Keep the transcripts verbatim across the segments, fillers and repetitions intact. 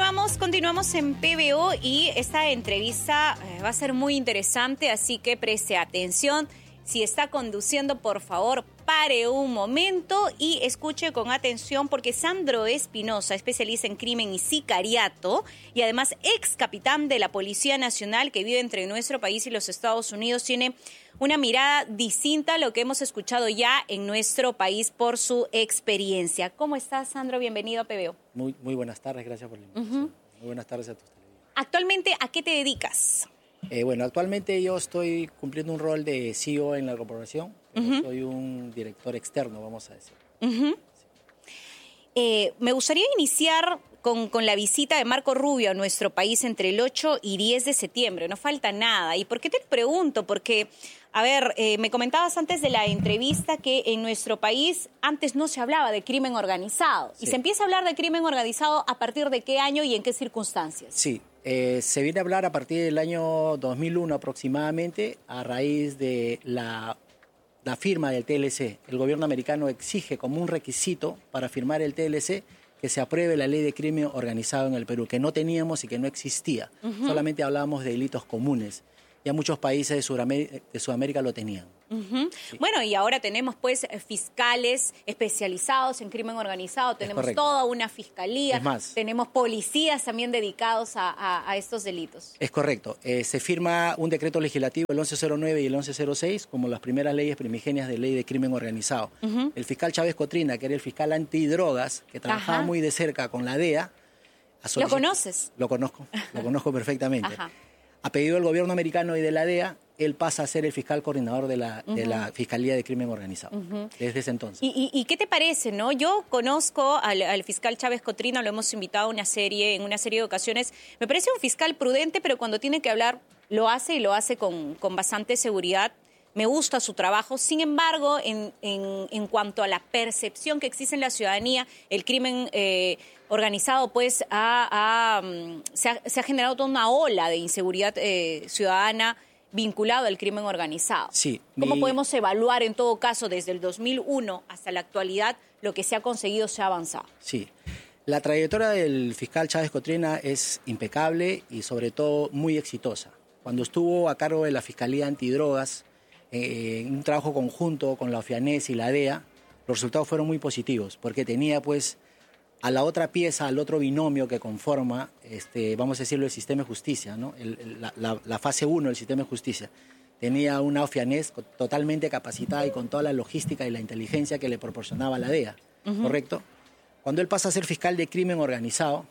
Continuamos, continuamos en P B O y esta entrevista eh, va a ser muy interesante, así que preste atención. Si está conduciendo, por favor, pare un momento y escuche con atención, porque Sandro Espinosa, especialista en crimen y sicariato y además ex capitán de la Policía Nacional que vive entre nuestro país y los Estados Unidos, tiene una mirada distinta a lo que hemos escuchado ya en nuestro país por su experiencia. ¿Cómo estás, Sandro? Bienvenido a P B O. Muy, muy buenas tardes, gracias por la invitación. Uh-huh. Muy buenas tardes a tus televidentes. Actualmente, ¿a qué te dedicas? Eh, bueno, actualmente yo estoy cumpliendo un rol de C E O en la corporación, pero uh-huh. soy un director externo, vamos a decir. Uh-huh. Sí. Eh, me gustaría iniciar con, con la visita de Marco Rubio a nuestro país entre el ocho y diez de septiembre. No falta nada. ¿Y por qué te lo pregunto? Porque, a ver, eh, me comentabas antes de la entrevista que en nuestro país antes no se hablaba de crimen organizado. Sí. ¿Y se empieza a hablar de crimen organizado a partir de qué año y en qué circunstancias? Sí. Eh, se viene a hablar a partir del año dos mil uno aproximadamente, a raíz de la, la firma del T L C. El gobierno americano exige como un requisito para firmar el T L C que se apruebe la ley de crimen organizado en el Perú, que no teníamos y que no existía. Uh-huh. Solamente hablábamos de delitos comunes. Ya muchos países de Sudamérica, de Sudamérica lo tenían. Uh-huh. Sí. Bueno, y ahora tenemos pues fiscales especializados en crimen organizado, tenemos toda una fiscalía, es más, tenemos policías también dedicados a, a, a estos delitos. Es correcto. Eh, se firma un decreto legislativo, el once cero nueve y el once cero seis, como las primeras leyes primigenias de ley de crimen organizado. Uh-huh. El fiscal Chávez Cotrina, que era el fiscal antidrogas, que trabajaba Ajá. muy de cerca con la D E A. ¿Lo conoces? Lo conozco, lo conozco perfectamente. Ajá. A pedido del gobierno americano y de la D E A, él pasa a ser el fiscal coordinador de la, uh-huh. de la Fiscalía de Crimen Organizado, uh-huh. desde ese entonces. ¿Y, y, ¿Y qué te parece, no? Yo conozco al, al fiscal Chávez Cotrina, lo hemos invitado a una serie, en una serie de ocasiones. Me parece un fiscal prudente, pero cuando tiene que hablar, lo hace y lo hace con, con bastante seguridad. Me gusta su trabajo. Sin embargo, en, en, en cuanto a la percepción que existe en la ciudadanía, el crimen eh, organizado pues ha, ha, se, ha, se ha generado toda una ola de inseguridad eh, ciudadana vinculado al crimen organizado. Sí, ¿Cómo mi... podemos evaluar en todo caso desde el dos mil uno hasta la actualidad lo que se ha conseguido, se ha avanzado? Sí, la trayectoria del fiscal Chávez Cotrina es impecable y sobre todo muy exitosa. Cuando estuvo a cargo de la Fiscalía Antidrogas, eh, en un trabajo conjunto con la OFIANES y la D E A, los resultados fueron muy positivos porque tenía pues a la otra pieza, al otro binomio que conforma, este, vamos a decirlo, el sistema de justicia, ¿no? el, el, la, la, la fase uno del sistema de justicia. Tenía una OFIANES totalmente capacitada y con toda la logística y la inteligencia que le proporcionaba la D E A, uh-huh. ¿correcto? Cuando él pasa a ser fiscal de crimen organizado,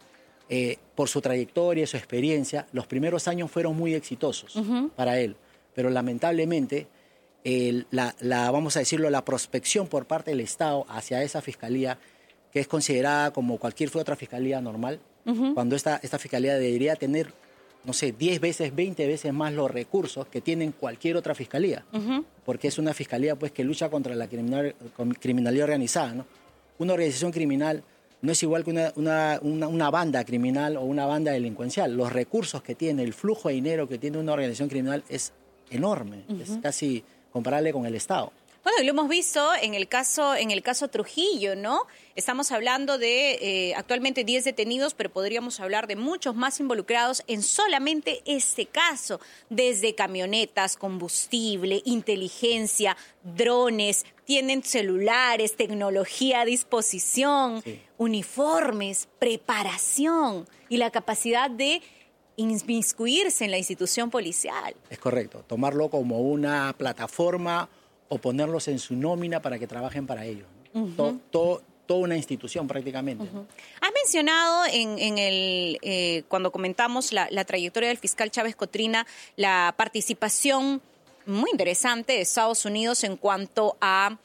eh, por su trayectoria y su experiencia, los primeros años fueron muy exitosos uh-huh. para él, pero lamentablemente, el, la, la, vamos a decirlo, la prospección por parte del Estado hacia esa fiscalía, que es considerada como cualquier otra fiscalía normal, uh-huh. cuando esta, esta fiscalía debería tener, no sé, diez veces, veinte veces más los recursos que tienen cualquier otra fiscalía, uh-huh. porque es una fiscalía pues, que lucha contra la criminal, criminalidad organizada, ¿no? Una organización criminal no es igual que una, una, una, una banda criminal o una banda delincuencial. Los recursos que tiene, el flujo de dinero que tiene una organización criminal es enorme, uh-huh. es casi comparable con el Estado. Bueno, lo hemos visto en el caso en el caso Trujillo, ¿no? Estamos hablando de eh, actualmente diez detenidos, pero podríamos hablar de muchos más involucrados en solamente este caso, desde camionetas, combustible, inteligencia, drones, tienen celulares, tecnología a disposición, sí. uniformes, preparación y la capacidad de inmiscuirse en la institución policial. Es correcto, tomarlo como una plataforma o ponerlos en su nómina para que trabajen para ellos. ¿no? Uh-huh. todo, todo, toda una institución prácticamente. Uh-huh. ¿no? Has mencionado en, en el, eh, cuando comentamos la, la trayectoria del fiscal Chávez Cotrina, la participación muy interesante de Estados Unidos en cuanto a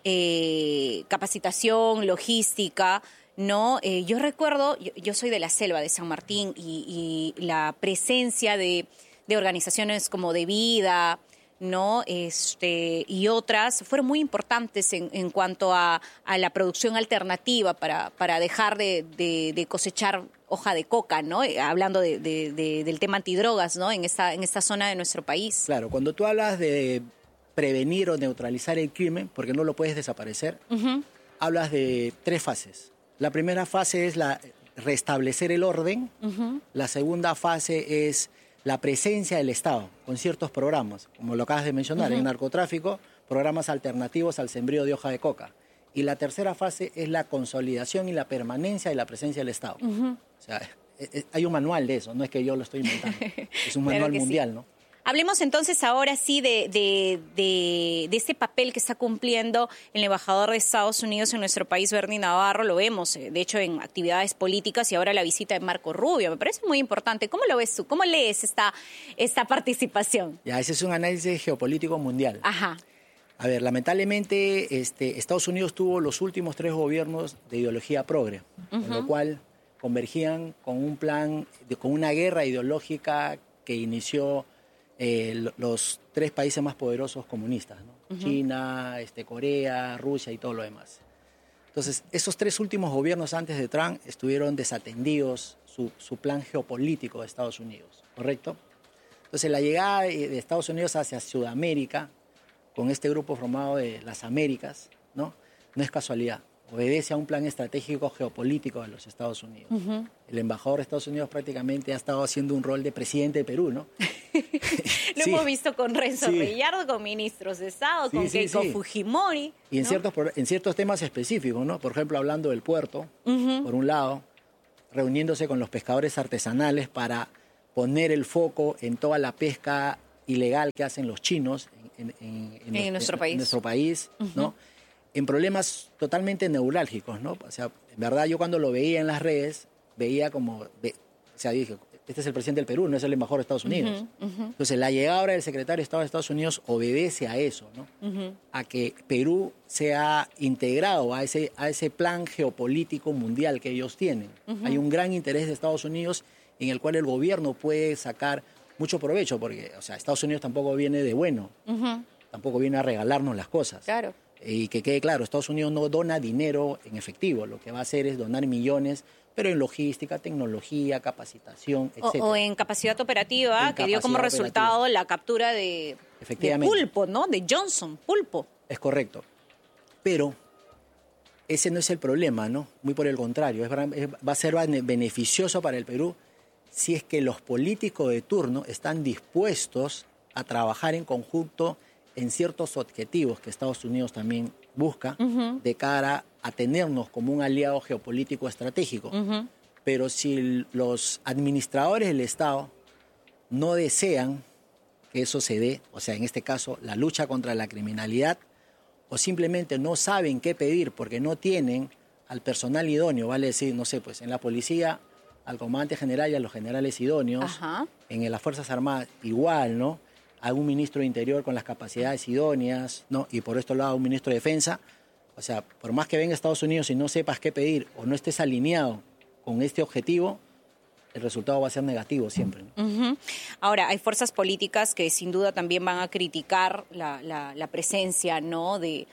eh, capacitación, logística, ¿no? Eh, yo recuerdo, yo, yo soy de la selva de San Martín y, y la presencia de, de organizaciones como De Vida, ¿no? Este, y otras fueron muy importantes en, en cuanto a, a la producción alternativa para, para dejar de, de, de cosechar hoja de coca, ¿no? Hablando de, de, de, del tema antidrogas, ¿no? En esta, en esta zona de nuestro país. Claro, cuando tú hablas de prevenir o neutralizar el crimen, porque no lo puedes desaparecer, uh-huh. hablas de tres fases. La primera fase es la restablecer el orden. Uh-huh. La segunda fase es la presencia del Estado con ciertos programas, como lo acabas de mencionar, uh-huh. en narcotráfico, programas alternativos al sembrío de hoja de coca. Y la tercera fase es la consolidación y la permanencia de la presencia del Estado. Uh-huh. O sea, es, es, hay un manual de eso, no es que yo lo estoy inventando, es un manual claro mundial, sí. ¿no? Hablemos entonces ahora sí de, de, de, de este papel que está cumpliendo el embajador de Estados Unidos en nuestro país, Bernie Navarro. Lo vemos, de hecho, en actividades políticas y ahora la visita de Marco Rubio. Me parece muy importante. ¿Cómo lo ves tú? ¿Cómo lees esta, esta participación? Ya, ese es un análisis geopolítico mundial. Ajá. A ver, lamentablemente este, Estados Unidos tuvo los últimos tres gobiernos de ideología progre, uh-huh. con lo cual convergían con un plan, de, con una guerra ideológica que inició eh, los tres países más poderosos comunistas, ¿no? Uh-huh. China, este, Corea, Rusia y todo lo demás. Entonces, esos tres últimos gobiernos antes de Trump estuvieron desatendidos su, su plan geopolítico de Estados Unidos, ¿correcto? Entonces, la llegada de, de Estados Unidos hacia Sudamérica, con este grupo formado de las Américas, ¿no? No es casualidad. Obedece a un plan estratégico geopolítico de los Estados Unidos. Uh-huh. El embajador de Estados Unidos prácticamente ha estado haciendo un rol de presidente de Perú, ¿no? Lo sí. hemos visto con Renzo sí. Rellardo, con ministros de Estado, sí, con sí, Keiko sí. Fujimori. Y en, ¿no? ciertos, en ciertos temas específicos, ¿no? Por ejemplo, hablando del puerto, uh-huh. por un lado, reuniéndose con los pescadores artesanales para poner el foco en toda la pesca ilegal que hacen los chinos en, en, en, en, los, nuestro, en país. nuestro país, uh-huh. ¿no? En problemas totalmente neurálgicos, ¿no? O sea, en verdad yo cuando lo veía en las redes, veía como, ve, o sea, dije, este es el presidente del Perú, no es el embajador de Estados Unidos. Uh-huh, uh-huh. Entonces, la llegada ahora del secretario de Estado de Estados Unidos obedece a eso, ¿no? Uh-huh. A que Perú sea integrado a ese, a ese plan geopolítico mundial que ellos tienen. Uh-huh. Hay un gran interés de Estados Unidos en el cual el gobierno puede sacar mucho provecho, porque, o sea, Estados Unidos tampoco viene de bueno, uh-huh. tampoco viene a regalarnos las cosas. Claro. Y que quede claro, Estados Unidos no dona dinero en efectivo, lo que va a hacer es donar millones, pero en logística, tecnología, capacitación, etcétera. O, o en capacidad operativa, en que dio como resultado operativa. La captura de, de Pulpo, ¿no? De Johnson, Pulpo. Es correcto. Pero ese no es el problema, ¿no? Muy por el contrario, es, es, va a ser beneficioso para el Perú si es que los políticos de turno están dispuestos a trabajar en conjunto en ciertos objetivos que Estados Unidos también busca, uh-huh. de cara a tenernos como un aliado geopolítico estratégico. Uh-huh. Pero si los administradores del Estado no desean que eso se dé, o sea, en este caso, la lucha contra la criminalidad, o simplemente no saben qué pedir porque no tienen al personal idóneo, vale decir, no sé, pues en la policía, al comandante general y a los generales idóneos, uh-huh. en las Fuerzas Armadas igual, ¿no? A un ministro de Interior con las capacidades idóneas, ¿no? Y por otro lado un ministro de Defensa. O sea, por más que venga a Estados Unidos y no sepas qué pedir o no estés alineado con este objetivo, el resultado va a ser negativo siempre, ¿no? Uh-huh. Ahora, hay fuerzas políticas que sin duda también van a criticar la, la, la presencia, ¿no? De,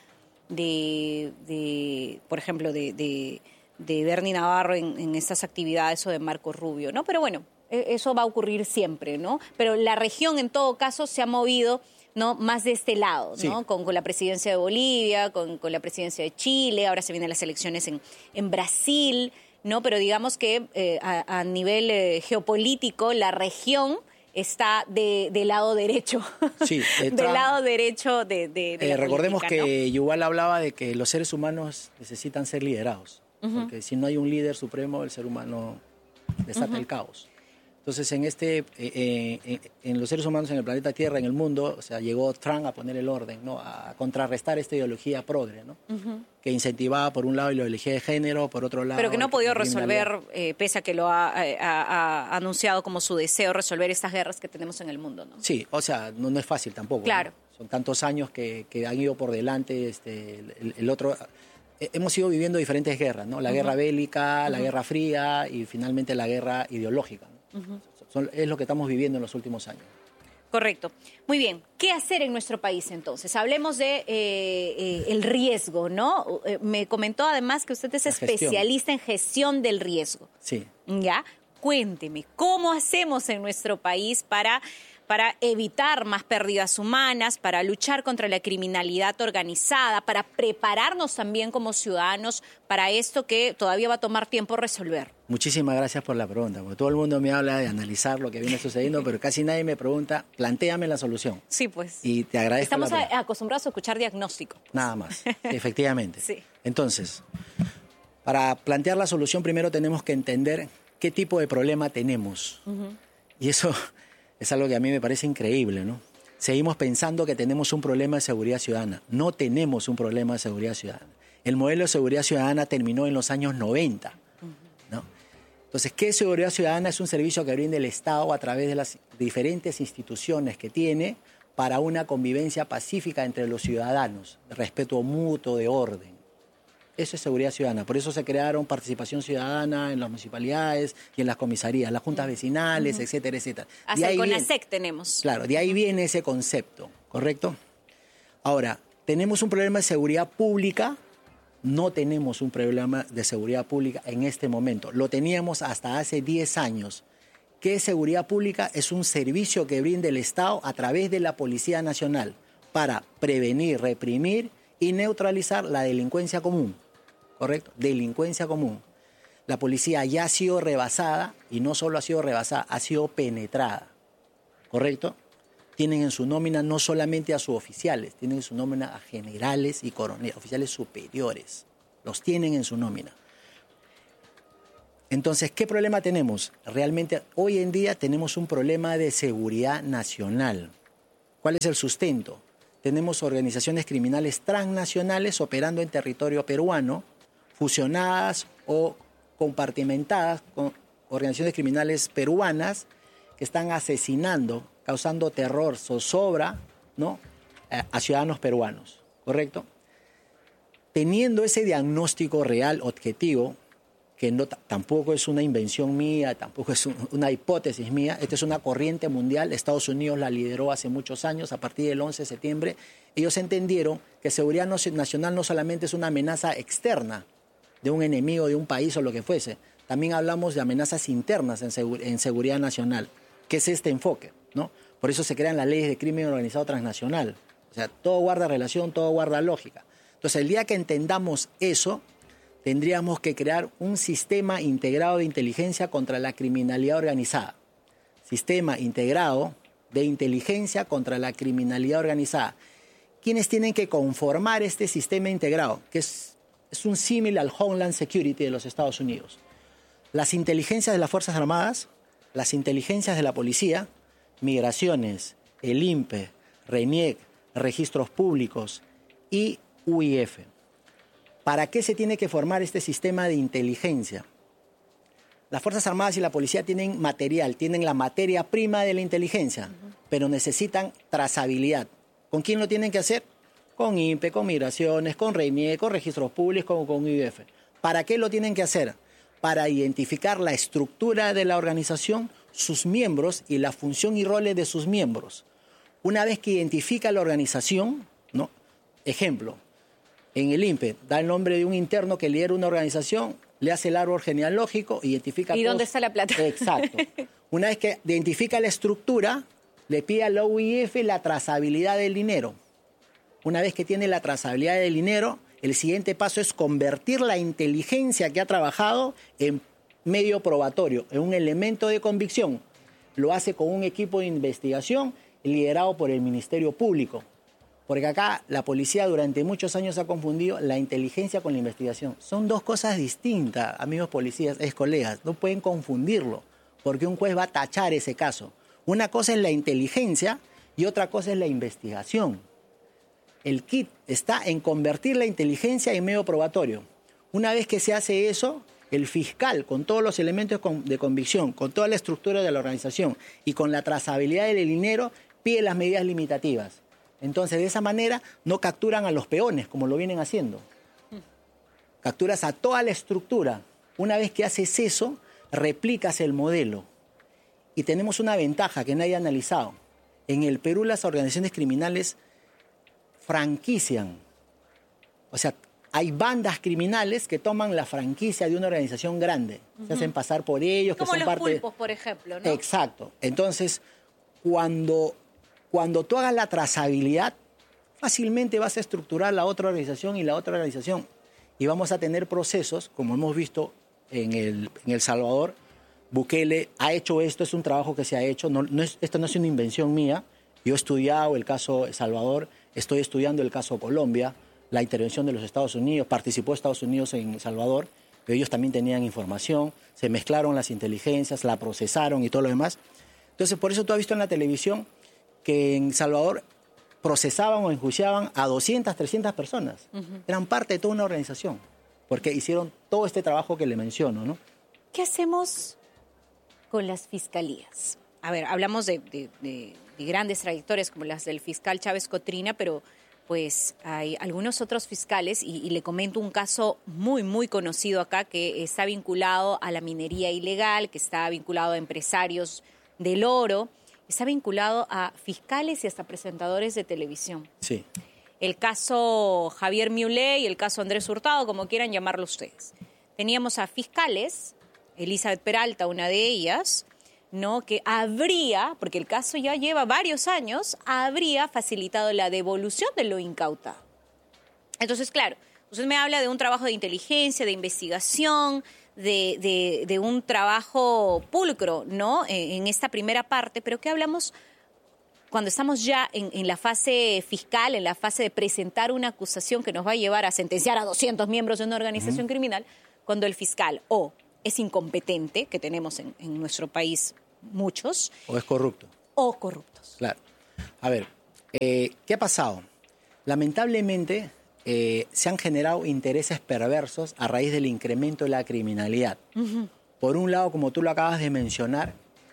de, de por ejemplo, de, de, de Bernie Navarro en, en estas actividades o de Marco Rubio, ¿no? Pero bueno, eso va a ocurrir siempre, ¿no? Pero la región, en todo caso, se ha movido, ¿no? Más de este lado, ¿no? Sí. Con, con la presidencia de Bolivia, con, con la presidencia de Chile, ahora se vienen las elecciones en, en Brasil, ¿no? Pero digamos que eh, a, a nivel eh, geopolítico, la región está de, del lado derecho. Sí. Del Trump, lado derecho de, de, de eh, la Recordemos política, que ¿no? Yuval hablaba de que los seres humanos necesitan ser liderados. Uh-huh. Porque si no hay un líder supremo, el ser humano desata uh-huh. el caos. Entonces, en este, eh, eh, en los seres humanos en el planeta Tierra, en el mundo, o sea, llegó Trump a poner el orden, ¿no? A contrarrestar esta ideología progre, ¿no? Uh-huh. Que incentivaba por un lado la ideología de género, por otro lado... Pero que no ha podido resolver, eh, pese a que lo ha, ha, ha anunciado como su deseo, resolver estas guerras que tenemos en el mundo, ¿no? Sí, o sea, no, no es fácil tampoco. Claro. ¿no? Son tantos años que, que han ido por delante este, el, el otro... Hemos ido viviendo diferentes guerras, ¿no? La uh-huh. guerra bélica, uh-huh. la guerra fría y finalmente la guerra ideológica, ¿no? Uh-huh. Son, es lo que estamos viviendo en los últimos años. Correcto. Muy bien. ¿Qué hacer en nuestro país entonces? Hablemos de eh, eh, el riesgo, ¿no? Eh, me comentó además que usted es especialista en gestión del riesgo. Sí. ¿Ya? Cuénteme, ¿cómo hacemos en nuestro país para, para evitar más pérdidas humanas, para luchar contra la criminalidad organizada, para prepararnos también como ciudadanos para esto que todavía va a tomar tiempo resolver? Muchísimas gracias por la pregunta, porque todo el mundo me habla de analizar lo que viene sucediendo, pero casi nadie me pregunta, plantéame la solución. Sí, pues. Y te agradezco. Estamos la a, acostumbrados a escuchar diagnóstico. Nada más, efectivamente. Sí. Entonces, para plantear la solución primero tenemos que entender qué tipo de problema tenemos. Uh-huh. Y eso es algo que a mí me parece increíble, ¿no? Seguimos pensando que tenemos un problema de seguridad ciudadana. No tenemos un problema de seguridad ciudadana. El modelo de seguridad ciudadana terminó en los años noventa, ¿no? Entonces, ¿qué es seguridad ciudadana? Es un servicio que brinda el Estado a través de las diferentes instituciones que tiene para una convivencia pacífica entre los ciudadanos, de respeto mutuo, de orden. Eso es seguridad ciudadana. Por eso se crearon participación ciudadana en las municipalidades y en las comisarías, las juntas vecinales, uh-huh. etcétera, etcétera. Hasta el CONASEC tenemos. Claro, de ahí viene ese concepto, ¿correcto? Ahora, ¿tenemos un problema de seguridad pública? No tenemos un problema de seguridad pública en este momento. Lo teníamos hasta hace diez años. ¿Qué es seguridad pública? Es un servicio que brinda el Estado a través de la Policía Nacional para prevenir, reprimir y neutralizar la delincuencia común. ¿Correcto? Delincuencia común. La policía ya ha sido rebasada y no solo ha sido rebasada, ha sido penetrada. ¿Correcto? Tienen en su nómina no solamente a sus oficiales, tienen en su nómina a generales y coroneles, oficiales superiores. Los tienen en su nómina. Entonces, ¿qué problema tenemos? Realmente, hoy en día tenemos un problema de seguridad nacional. ¿Cuál es el sustento? Tenemos organizaciones criminales transnacionales operando en territorio peruano, fusionadas o compartimentadas con organizaciones criminales peruanas que están asesinando, causando terror, zozobra, ¿no?, a ciudadanos peruanos, ¿correcto? Teniendo ese diagnóstico real, objetivo, que no, tampoco es una invención mía, tampoco es un, una hipótesis mía, esta es una corriente mundial, Estados Unidos la lideró hace muchos años, a partir del once de septiembre, ellos entendieron que seguridad nacional no solamente es una amenaza externa de un enemigo de un país o lo que fuese, también hablamos de amenazas internas en, segu- en seguridad nacional, que es este enfoque, ¿no? Por eso se crean las leyes de crimen organizado transnacional, o sea, todo guarda relación, todo guarda lógica. Entonces, el día que entendamos eso, tendríamos que crear un sistema integrado de inteligencia contra la criminalidad organizada. Sistema integrado de inteligencia contra la criminalidad organizada. ¿Quiénes tienen que conformar este sistema integrado? Que es, es un símil al Homeland Security de los Estados Unidos. Las inteligencias de las Fuerzas Armadas, las inteligencias de la policía, migraciones, el INPE, RENIEC, registros públicos y U I F. ¿Para qué se tiene que formar este sistema de inteligencia? Las Fuerzas Armadas y la Policía tienen material, tienen la materia prima de la inteligencia, uh-huh. pero necesitan trazabilidad. ¿Con quién lo tienen que hacer? Con INPE, con migraciones, con RENIEC, con registros públicos, con U I F. ¿Para qué lo tienen que hacer? Para identificar la estructura de la organización, sus miembros y la función y roles de sus miembros. Una vez que identifica la organización, ¿no? Ejemplo, en el INPE da el nombre de un interno que lidera una organización, le hace el árbol genealógico, identifica... ¿Y todos... dónde está la plata? Exacto. Una vez que identifica la estructura, le pide a la U I F la trazabilidad del dinero. Una vez que tiene la trazabilidad del dinero, el siguiente paso es convertir la inteligencia que ha trabajado en medio probatorio, en un elemento de convicción. Lo hace con un equipo de investigación liderado por el Ministerio Público. Porque acá la policía durante muchos años ha confundido la inteligencia con la investigación. Son dos cosas distintas, amigos policías, ex colegas. No pueden confundirlo, porque un juez va a tachar ese caso. Una cosa es la inteligencia y otra cosa es la investigación. El kit está en convertir la inteligencia en medio probatorio. Una vez que se hace eso, el fiscal, con todos los elementos de convicción, con toda la estructura de la organización y con la trazabilidad del dinero, pide las medidas limitativas. Entonces, de esa manera, no capturan a los peones, como lo vienen haciendo. Capturas a toda la estructura. Una vez que haces eso, replicas el modelo. Y tenemos una ventaja que nadie ha analizado. En el Perú, las organizaciones criminales franquician. O sea, hay bandas criminales que toman la franquicia de una organización grande. Uh-huh. Se hacen pasar por ellos, que Como son los parte... pulpos, por ejemplo, ¿no? Exacto. Entonces, cuando, cuando tú hagas la trazabilidad, fácilmente vas a estructurar la otra organización y la otra organización. Y vamos a tener procesos, como hemos visto en El, en El Salvador. Bukele ha hecho esto, es un trabajo que se ha hecho. No, no es, esto no es una invención mía. Yo he estudiado el caso El Salvador, estoy estudiando el caso Colombia, la intervención de los Estados Unidos, participó Estados Unidos en El Salvador, pero ellos también tenían información, se mezclaron las inteligencias, la procesaron y todo lo demás. Entonces, por eso tú has visto en la televisión que en El Salvador procesaban o enjuiciaban a doscientas, trescientas personas. Uh-huh. Eran parte de toda una organización, porque hicieron todo este trabajo que le menciono, ¿no? ¿Qué hacemos con las fiscalías? A ver, hablamos de, de, de, de grandes trayectorias como las del fiscal Chávez Cotrina, pero pues hay algunos otros fiscales, y, y le comento un caso muy, muy conocido acá, que está vinculado a la minería ilegal, que está vinculado a empresarios del oro, está vinculado a fiscales y hasta presentadores de televisión. Sí. El caso Javier Milei y el caso Andrés Hurtado, como quieran llamarlo ustedes. Teníamos a fiscales, Elizabeth Peralta, una de ellas, ¿no?, que habría, porque el caso ya lleva varios años, habría facilitado la devolución de lo incautado. Entonces, claro, usted me habla de un trabajo de inteligencia, de investigación, de, de, de un trabajo pulcro, ¿no?, en, en esta primera parte, pero ¿qué hablamos cuando estamos ya en, en la fase fiscal, en la fase de presentar una acusación que nos va a llevar a sentenciar a doscientos miembros de una organización uh-huh. criminal, cuando el fiscal o es incompetente, que tenemos en, en nuestro país muchos. O es corrupto. O corruptos. Claro. A ver, eh, ¿qué ha pasado? Lamentablemente eh, se han generado intereses perversos a raíz del incremento de la criminalidad. Uh-huh. Por un lado, como tú lo acabas de mencionar,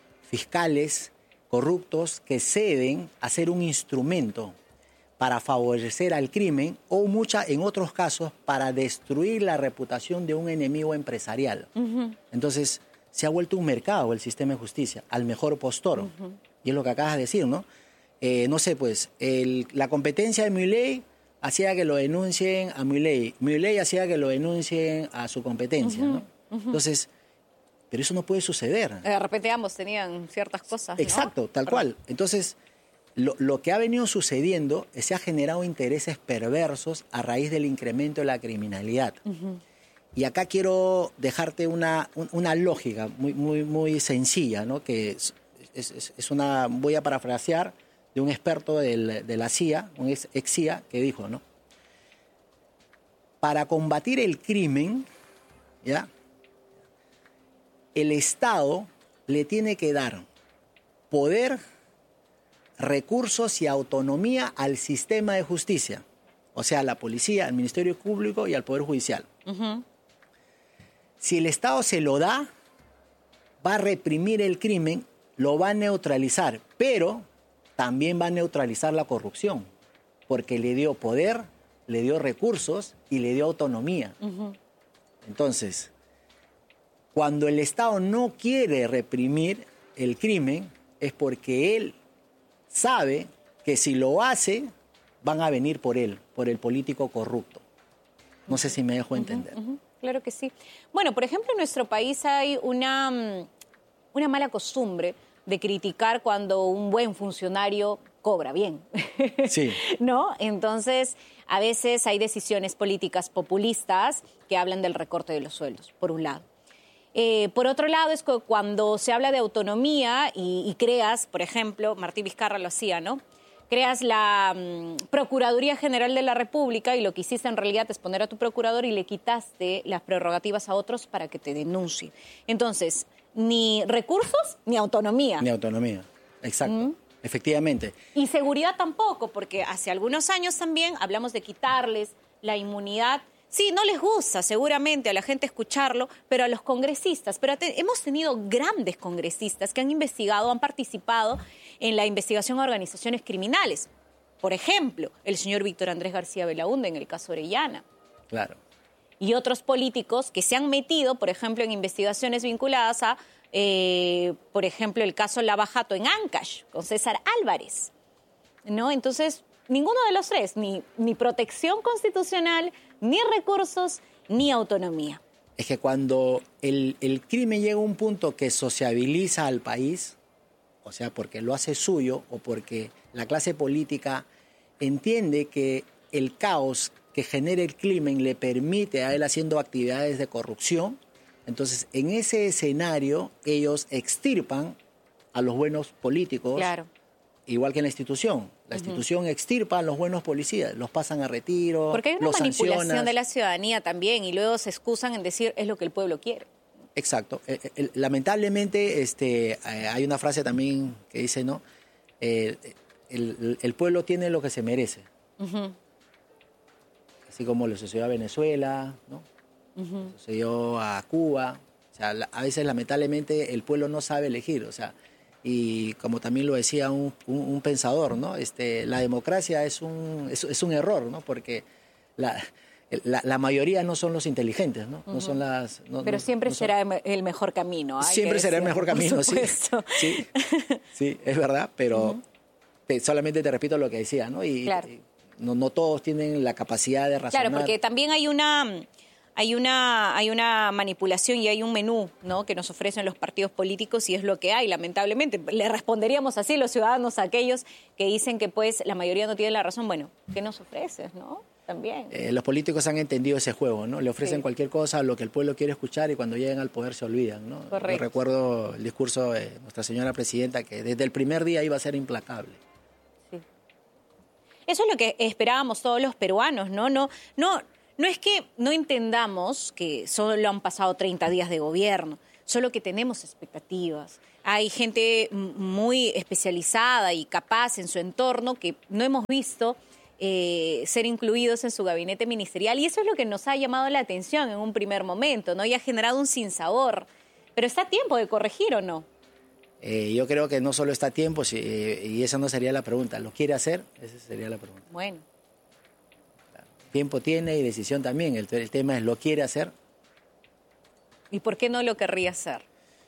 fiscales corruptos que ceden a ser un instrumento para favorecer al crimen o mucha, en otros casos, para destruir la reputación de un enemigo empresarial. Uh-huh. Entonces, se ha vuelto un mercado el sistema de justicia, al mejor postor. Uh-huh. Y es lo que acabas de decir, ¿no? Eh, no sé, pues, el, la competencia de Milei hacía que lo denuncien a Milei. Milei hacía que lo denuncien a su competencia, uh-huh. ¿no? Uh-huh. Entonces, pero eso no puede suceder. De repente ambos tenían ciertas cosas, ¿no? Exacto, tal cual. Entonces, Lo, lo que ha venido sucediendo es que se ha generado intereses perversos a raíz del incremento de la criminalidad. Uh-huh. Y acá quiero dejarte una, un, una lógica muy, muy, muy sencilla, ¿no? Que es, es, es una, voy a parafrasear de un experto del, de la C I A, un ex, ex C I A, que dijo, ¿no? Para combatir el crimen, ¿ya?, el Estado le tiene que dar poder, recursos y autonomía al sistema de justicia, o sea, a la policía, al Ministerio Público y al Poder Judicial. Uh-huh. Si el Estado se lo da, va a reprimir el crimen, lo va a neutralizar, pero también va a neutralizar la corrupción, porque le dio poder, le dio recursos y le dio autonomía. Uh-huh. Entonces, cuando el Estado no quiere reprimir el crimen, es porque él sabe que si lo hace, van a venir por él, por el político corrupto. No sé si me dejo entender. Uh-huh, uh-huh. Claro que sí. Bueno, por ejemplo, en nuestro país hay una, una mala costumbre de criticar cuando un buen funcionario cobra bien. Sí. ¿No? Entonces, a veces hay decisiones políticas populistas que hablan del recorte de los sueldos, por un lado. Eh, por otro lado, es que cuando se habla de autonomía y, y creas, por ejemplo, Martí Vizcarra lo hacía, ¿no? Creas la um, Procuraduría General de la República y lo que hiciste en realidad es poner a tu procurador y le quitaste las prerrogativas a otros para que te denuncie. Entonces, ni recursos ni autonomía. Ni autonomía, exacto. ¿Mm? Efectivamente. Y seguridad tampoco, porque hace algunos años también hablamos de quitarles la inmunidad. Sí, no les gusta seguramente a la gente escucharlo, pero a los congresistas. Pero te, hemos tenido grandes congresistas que han investigado, han participado en la investigación a organizaciones criminales. Por ejemplo, el señor Víctor Andrés García Belaúnde en el caso Orellana. Claro. Y otros políticos que se han metido, por ejemplo, en investigaciones vinculadas a, eh, por ejemplo, el caso Lava Jato en Ancash, con César Álvarez, ¿no? Entonces, ninguno de los tres, ni, ni protección constitucional, ni recursos, ni autonomía. Es que cuando el, el crimen llega a un punto que sociabiliza al país, o sea, porque lo hace suyo o porque la clase política entiende que el caos que genera el crimen le permite a él haciendo actividades de corrupción, entonces en ese escenario ellos extirpan a los buenos políticos, claro. igual que en la institución. La uh-huh. institución extirpa a los buenos policías, los pasan a retiro, porque hay una los manipulación sancionas. de la ciudadanía también y luego se excusan en decir es lo que el pueblo quiere. Exacto. Eh, eh, lamentablemente este, eh, hay una frase también que dice, ¿no? Eh, el, el pueblo tiene lo que se merece. Uh-huh. Así como le sucedió a Venezuela, ¿no? Uh-huh. Le sucedió a Cuba. O sea, la, a veces lamentablemente el pueblo no sabe elegir, o sea, y como también lo decía un, un, un pensador, ¿no? Este, la democracia es un, es, es un error, ¿no? Porque la, la, la mayoría no son los inteligentes, ¿no? Uh-huh. No son las, no, Pero no, siempre no son, será el mejor camino. Siempre será el mejor camino, sí, sí. Sí, es verdad, pero uh-huh. te, solamente te repito lo que decía, ¿no? Y, claro. y no, no todos tienen la capacidad de razonar. Claro, porque también hay una... Hay una, hay una manipulación y hay un menú, ¿no?, que nos ofrecen los partidos políticos y es lo que hay, lamentablemente. Le responderíamos así los ciudadanos a aquellos que dicen que pues la mayoría no tiene la razón. Bueno, ¿qué nos ofreces, no? También. Eh, los políticos han entendido ese juego, ¿no? Le ofrecen sí. cualquier cosa, lo que el pueblo quiere escuchar y cuando llegan al poder se olvidan, ¿no? Correcto. Yo recuerdo el discurso de nuestra señora presidenta que desde el primer día iba a ser implacable. Sí. Eso es lo que esperábamos todos los peruanos, ¿no? No, no... No es que no entendamos que solo han pasado treinta días de gobierno, solo que tenemos expectativas. Hay gente muy especializada y capaz en su entorno que no hemos visto eh, ser incluidos en su gabinete ministerial y eso es lo que nos ha llamado la atención en un primer momento, ¿no? Y ha generado un sinsabor. Pero ¿está a tiempo de corregir o no? Eh, yo creo que no solo está a tiempo, si, eh, y esa no sería la pregunta. ¿Lo quiere hacer? Esa sería la pregunta. Bueno. Tiempo tiene y decisión también. El, el tema es, ¿lo quiere hacer? ¿Y por qué no lo querría hacer?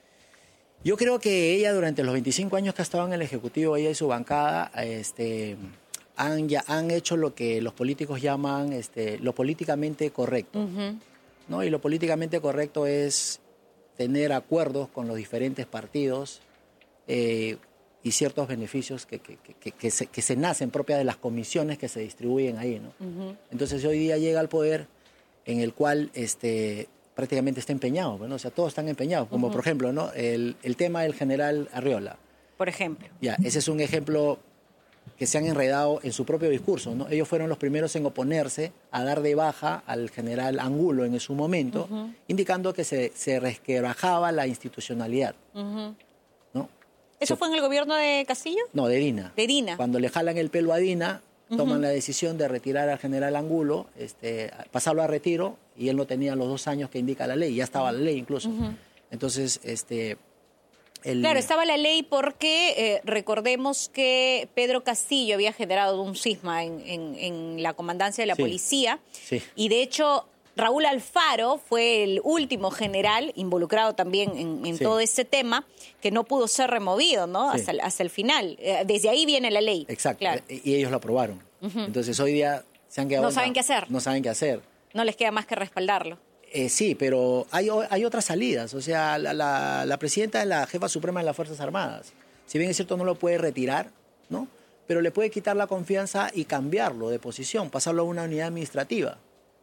Yo creo que ella, durante los veinticinco años que ha estado en el Ejecutivo, ella y su bancada, este, han, ya, han hecho lo que los políticos llaman este, lo políticamente correcto. Uh-huh. ¿No? Y lo políticamente correcto es tener acuerdos con los diferentes partidos eh, y ciertos beneficios que, que, que, que, se, que se nacen propias de las comisiones que se distribuyen ahí, ¿no? Uh-huh. Entonces hoy día llega al poder en el cual este, prácticamente está empeñado, ¿no? O sea, todos están empeñados, como uh-huh. por ejemplo, ¿no? el, el tema del general Arriola. Por ejemplo. Ya, ese es un ejemplo que se han enredado en su propio discurso, ¿no? Ellos fueron los primeros en oponerse a dar de baja al general Angulo en su momento, uh-huh. indicando que se, se resquebrajaba la institucionalidad. Uh-huh. ¿Eso fue en el gobierno de Castillo? No, de Dina. De Dina. Cuando le jalan el pelo a Dina, toman uh-huh. la decisión de retirar al general Angulo, este, pasarlo a retiro, y él no tenía los dos años que indica la ley, ya estaba la ley incluso. Uh-huh. Entonces, este... El... Claro, estaba la ley porque eh, recordemos que Pedro Castillo había generado un cisma en, en, en la comandancia de la sí. policía, sí. y de hecho... Raúl Alfaro fue el último general involucrado también en, en sí. todo este tema que no pudo ser removido, ¿no? Sí. Hasta, hasta el final. Desde ahí viene la ley. Exacto. Claro. Y ellos lo aprobaron. Uh-huh. Entonces hoy día se han quedado... No saben qué hacer. No saben qué hacer. No les queda más que respaldarlo. Eh, sí, pero hay, hay otras salidas. O sea, la, la, la presidenta es la jefa suprema de las Fuerzas Armadas. Si bien es cierto, no lo puede retirar, ¿no? Pero le puede quitar la confianza y cambiarlo de posición, pasarlo a una unidad administrativa.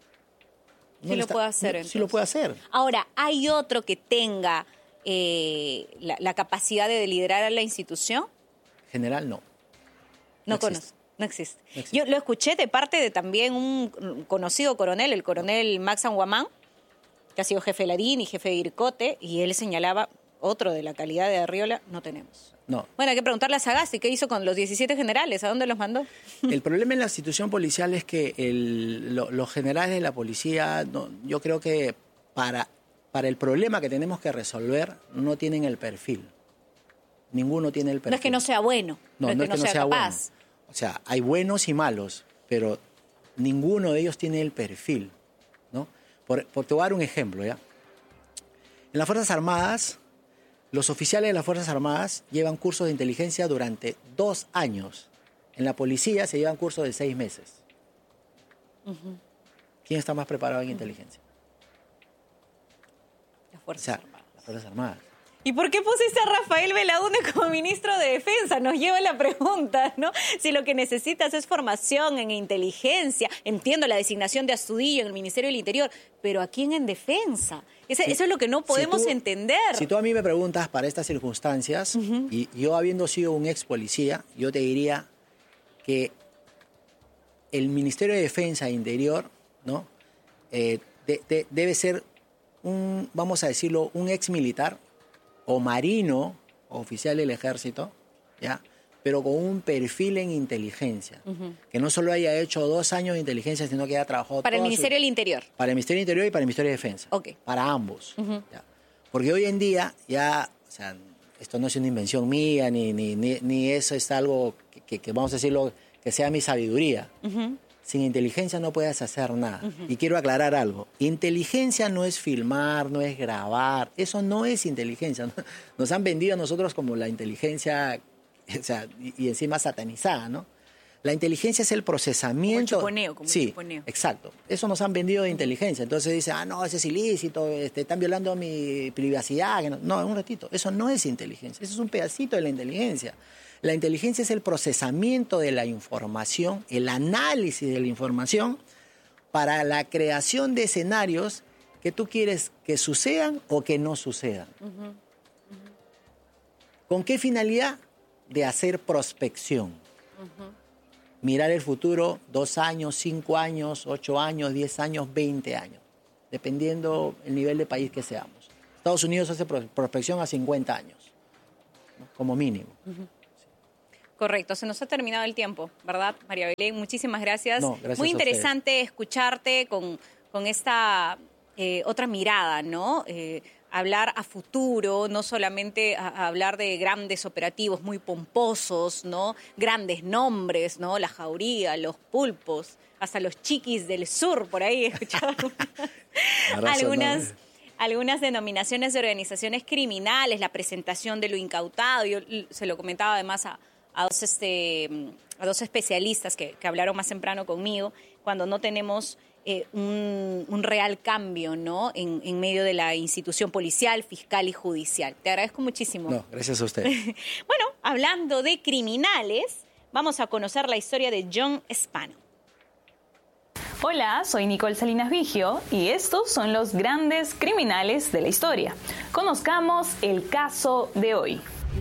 No sí lo está, puede hacer. No, sí lo puede hacer. Ahora, ¿hay otro que tenga eh, la, la capacidad de liderar a la institución? General, no. No, no conozco, no existe. no existe. Yo lo escuché de parte de también un conocido coronel, el coronel Max Anguamán, que ha sido jefe de la D I N y jefe de Ircote, y él señalaba, otro de la calidad de Arriola, no tenemos. No. Bueno, hay que preguntarle a Sagasti qué hizo con los diecisiete generales, ¿a dónde los mandó? El problema en la institución policial es que el, lo, los generales de la policía, no, yo creo que para, para el problema que tenemos que resolver, no tienen el perfil. Ninguno tiene el perfil. No es que no sea bueno, no, no es no que, es que no no sea, sea capaz. Bueno. O sea, hay buenos y malos, pero ninguno de ellos tiene el perfil, ¿no? Por, por te voy a dar un ejemplo, ¿ya? En las Fuerzas Armadas, los oficiales de las Fuerzas Armadas llevan cursos de inteligencia durante dos años. En la policía se llevan cursos de seis meses. Uh-huh. ¿Quién está más preparado en uh-huh. inteligencia? Las Fuerzas o sea, Armadas. Las Fuerzas Armadas. ¿Y por qué pusiste a Rafael Belaúnde como ministro de Defensa? Nos lleva la pregunta, ¿no? Si lo que necesitas es formación en inteligencia, entiendo la designación de Astudillo en el Ministerio del Interior, pero ¿a quién en defensa? Ese, sí. Eso es lo que no podemos si tú, entender. Si tú a mí me preguntas para estas circunstancias, uh-huh. y yo habiendo sido un ex policía, yo te diría que el Ministerio de Defensa e Interior, ¿no? Eh, de, de, debe ser un, vamos a decirlo, un ex militar o marino, o oficial del ejército, ¿ya? Pero con un perfil en inteligencia. Uh-huh. Que no solo haya hecho dos años de inteligencia, sino que haya trabajado... Para el Ministerio su... del Interior. Para el Ministerio del Interior y para el Ministerio de Defensa. Okay. Para ambos. Uh-huh. ¿Ya? Porque hoy en día ya, o sea, esto no es una invención mía, ni, ni, ni, ni eso es algo que, que, que, vamos a decirlo, que sea mi sabiduría. Uh-huh. Sin inteligencia no puedes hacer nada. Uh-huh. Y quiero aclarar algo. Inteligencia no es filmar, no es grabar. Eso no es inteligencia. Nos han vendido a nosotros como la inteligencia, o sea, y, y encima satanizada, ¿no? La inteligencia es el procesamiento... Como el chuponeo, como sí, el chuponeo. Exacto. Eso nos han vendido de inteligencia. Entonces dicen, ah, no, ese es ilícito, este, están violando mi privacidad. No, no, un ratito. Eso no es inteligencia. Eso es un pedacito de la inteligencia. La inteligencia es el procesamiento de la información, el análisis de la información para la creación de escenarios que tú quieres que sucedan o que no sucedan. Uh-huh. Uh-huh. ¿Con qué finalidad? De hacer prospección. Uh-huh. Mirar el futuro dos años, cinco años, ocho años, diez años, veinte años, dependiendo el nivel de país que seamos. Estados Unidos hace prospección a cincuenta años, ¿no? Como mínimo. Uh-huh. Correcto, se nos ha terminado el tiempo, ¿verdad, María Belén? Muchísimas gracias. No, gracias Muy interesante escucharte con, con esta eh, otra mirada, ¿no? Eh, hablar a futuro, no solamente a, a hablar de grandes operativos muy pomposos, ¿no? Grandes nombres, ¿no? La Jauría, los pulpos, hasta los chiquis del sur, por ahí he escuchado algunas... algunas denominaciones de organizaciones criminales, la presentación de lo incautado. Yo se lo comentaba además a, a, dos, este, a dos especialistas que, que hablaron más temprano conmigo, cuando no tenemos eh, un, un real cambio, ¿no? En, en medio de la institución policial, fiscal y judicial. Te agradezco muchísimo. No, gracias a usted. Bueno, hablando de criminales, vamos a conocer la historia de John Spano. Hola, soy Nicole Salinas Vigio y estos son los grandes criminales de la historia. Conozcamos el caso de hoy.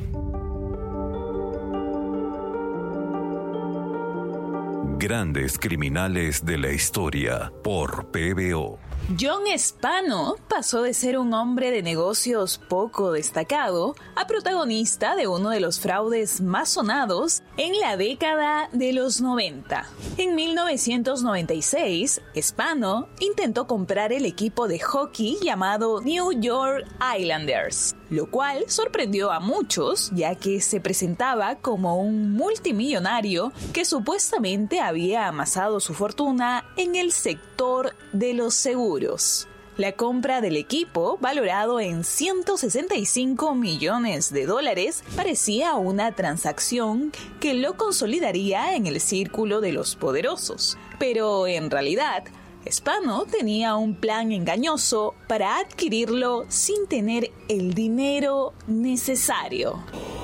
Grandes criminales de la historia por P B O. John Spano pasó de ser un hombre de negocios poco destacado a protagonista de uno de los fraudes más sonados en la década de los noventa. En mil novecientos noventa y seis, Spano intentó comprar el equipo de hockey llamado New York Islanders, lo cual sorprendió a muchos ya que se presentaba como un multimillonario que supuestamente había amasado su fortuna en el sector de los seguros. La compra del equipo, valorado en ciento sesenta y cinco millones de dólares, parecía una transacción que lo consolidaría en el círculo de los poderosos. Pero en realidad, Spano tenía un plan engañoso para adquirirlo sin tener el dinero necesario.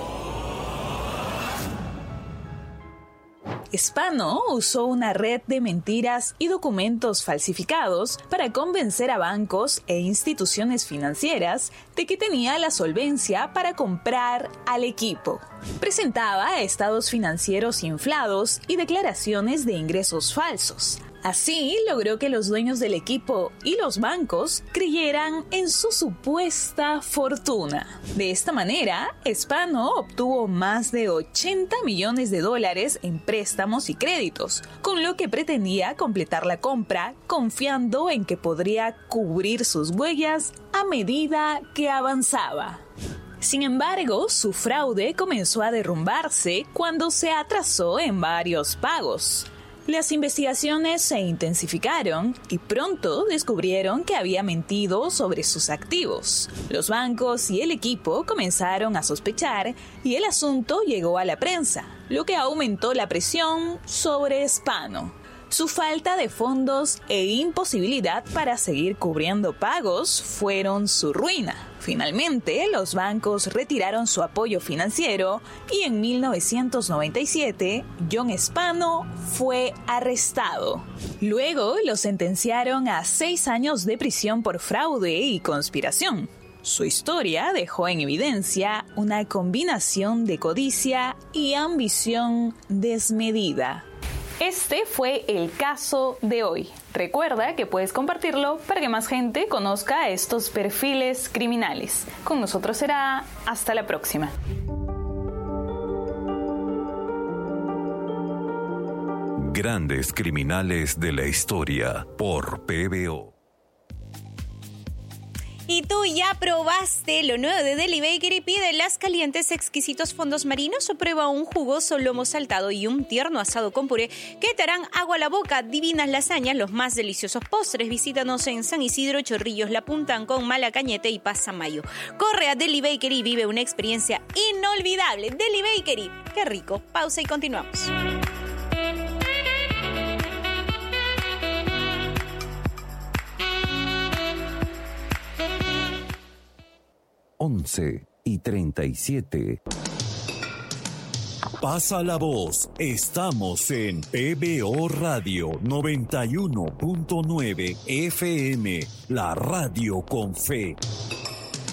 Spano usó una red de mentiras y documentos falsificados para convencer a bancos e instituciones financieras de que tenía la solvencia para comprar al equipo. Presentaba estados financieros inflados y declaraciones de ingresos falsos. Así logró que los dueños del equipo y los bancos creyeran en su supuesta fortuna. De esta manera, Spano obtuvo más de ochenta millones de dólares en préstamos y créditos, con lo que pretendía completar la compra confiando en que podría cubrir sus huellas a medida que avanzaba. Sin embargo, su fraude comenzó a derrumbarse cuando se atrasó en varios pagos. Las investigaciones se intensificaron y pronto descubrieron que había mentido sobre sus activos. Los bancos y el equipo comenzaron a sospechar y el asunto llegó a la prensa, lo que aumentó la presión sobre Spano. Su falta de fondos e imposibilidad para seguir cubriendo pagos fueron su ruina. Finalmente, los bancos retiraron su apoyo financiero y en mil novecientos noventa y siete, John Spano fue arrestado. Luego lo sentenciaron a seis años de prisión por fraude y conspiración. Su historia dejó en evidencia una combinación de codicia y ambición desmedida. Este fue el caso de hoy. Recuerda que puedes compartirlo para que más gente conozca estos perfiles criminales. Con nosotros será hasta la próxima. Grandes criminales de la historia por P B O. ¿Y tú ya probaste lo nuevo de Deli Bakery? Pide las calientes exquisitos fondos marinos o prueba un jugoso lomo saltado y un tierno asado con puré que te harán agua a la boca, divinas lasañas, los más deliciosos postres. Visítanos en San Isidro, Chorrillos, La Punta, Ancón, Malacañete y Pasamayo. Corre a Deli Bakery y vive una experiencia inolvidable. Deli Bakery, qué rico. Pausa y continuamos. once y treinta y siete. Pasa la voz. Estamos en P B O Radio noventa y uno punto nueve F M, la radio con fe.